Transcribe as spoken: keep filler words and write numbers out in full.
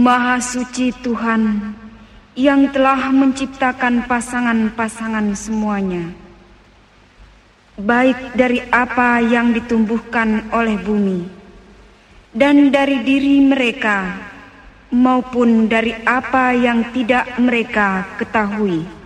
Maha suci Tuhan yang telah menciptakan pasangan-pasangan semuanya, baik dari apa yang ditumbuhkan oleh bumi dan dari diri mereka, maupun dari apa yang tidak mereka ketahui.